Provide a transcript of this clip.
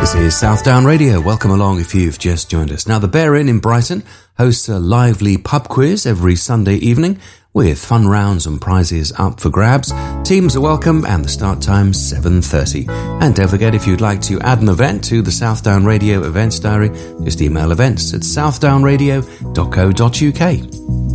This is Southdown Radio. Welcome along if you've just joined us. Now, the Bear Inn in Brighton hosts a lively pub quiz every Sunday evening with fun rounds and prizes up for grabs. Teams are welcome and the start time's 7:30. And don't forget, if you'd like to add an event to the Southdown Radio events diary, just email events@southdownradio.co.uk.